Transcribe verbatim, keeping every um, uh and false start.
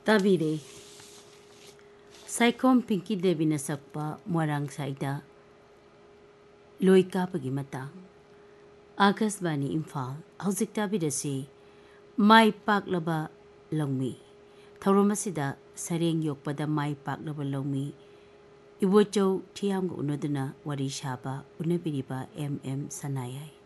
ताबीरे साइकोम पिंकी देवी न सकपा मोरंग साइदा लोई कापगी मतंग आकाशवाणी इम्फाल हौजिक ताबीरसी माई पाकलबा लौमी थौरम असिदा सरेंग योकपदा माई पाकलबा लौमी इवोचौ थियाम उनदुना वरी साबा उनबिरिबा एम एम सनायाई।